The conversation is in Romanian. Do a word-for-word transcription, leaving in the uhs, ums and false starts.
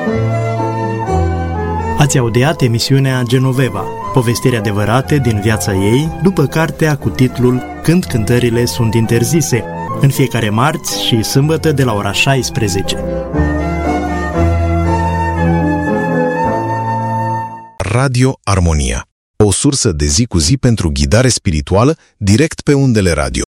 Ați audiat emisiunea Genoveva, povestiri adevărate din viața ei, după cartea cu titlul Când cântările sunt interzise, în fiecare marți și sâmbătă de la ora șaisprezece. Radio Armonia, o sursă de zi cu zi pentru ghidare spirituală direct pe undele radio.